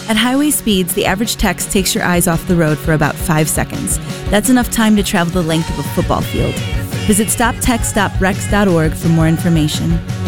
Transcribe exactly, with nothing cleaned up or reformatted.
At highway speeds, the average text takes your eyes off the road for about five seconds. That's enough time to travel the length of a football field. Visit stop text stop rex dot org for more information.